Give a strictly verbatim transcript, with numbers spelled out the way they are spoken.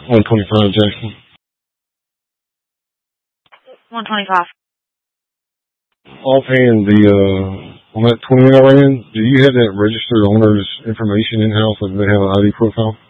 one twenty-five Jackson. one twenty-five. Offhand, the, uh, on that twenty I ran, do you have that registered owner's information in-house, like they have an I D profile?